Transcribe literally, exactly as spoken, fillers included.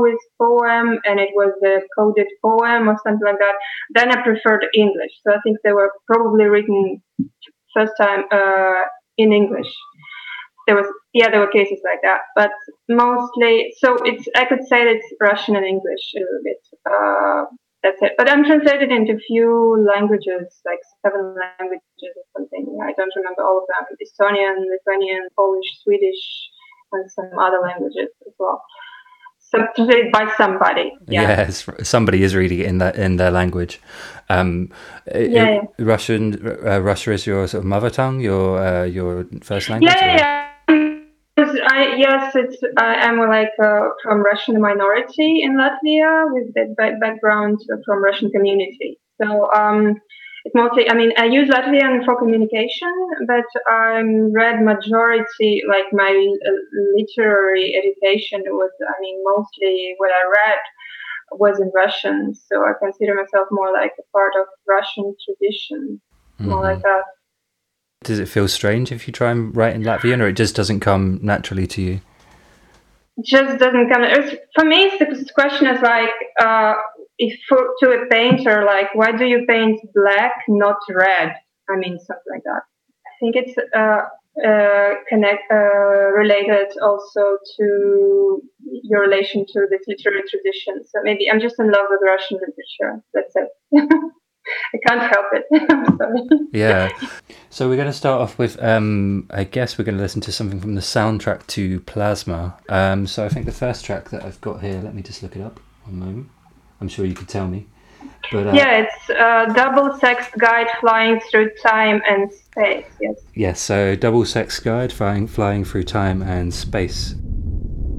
Polish poem and it was a coded poem or something like that, then I preferred English. So I think they were probably written first time uh, in English. There was, yeah, there were cases like that, but mostly, so it's, I could say that it's Russian and English a little bit. Uh, that's it. But I'm translated into a few languages, like seven languages or something. I don't remember all of them. Estonian, Lithuanian, Polish, Swedish, and some other languages as well. So translated by somebody. Yeah. Yes, somebody is reading it in that in their language. Um, yeah, it, yeah. Russian, uh, Russia is your sort of mother tongue, your uh, your first language. Yeah, yeah. I, yes, it's I am like uh, from Russian minority in Latvia with that back- background from Russian community. So um, it's mostly, I mean, I use Latvian for communication, but I'm read majority, like my uh, literary education was, I mean, mostly what I read was in Russian. So I consider myself more like a part of Russian tradition, mm-hmm. more like that. Does it feel strange if you try and write in Latvian, or it just doesn't come naturally to you? It just doesn't come. It's, for me, the question is like, uh, if for, to a painter, like, why do you paint black, not red? I mean, something like that. I think it's uh, uh, connect uh, related also to your relation to this literary tradition. So maybe I'm just in love with Russian literature. That's it. I can't help it. I'm sorry. Yeah. So we're going to start off with, um, I guess we're going to listen to something from the soundtrack to Plasma. Um, so I think the first track that I've got here, let me just look it up one moment. I'm sure you could tell me. But uh, yeah, it's uh, Double Sexed Guide Flying Through Time and Space, yes. Yes, so Double Sexed Guide flying, flying Through Time and Space.